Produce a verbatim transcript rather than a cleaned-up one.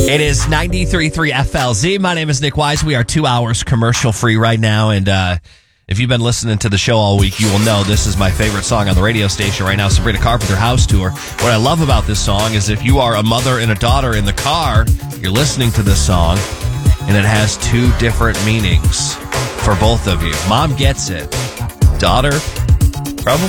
It is ninety-three point three F L Z. My name is Nick Wise. We are two hours commercial free right now. And uh, if you've been listening to the show all week, you will know this is my favorite song on the radio station right now, Sabrina Carpenter House Tour. What I love about this song is if you are a mother and a daughter in the car, you're listening to this song, and it has two different meanings for both of you. Mom gets it. Daughter